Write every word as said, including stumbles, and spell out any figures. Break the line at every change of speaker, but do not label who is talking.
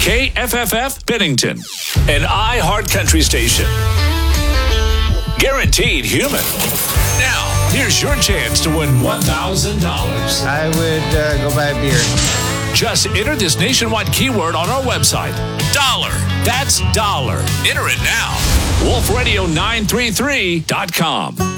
K F F F Bennington, an iHeart Country station. Guaranteed human. Now, here's your chance to win one thousand dollars.
I would uh, go buy a beer.
Just enter this nationwide keyword on our website. Dollar. That's dollar. Enter it now. wolf radio nine three three dot com.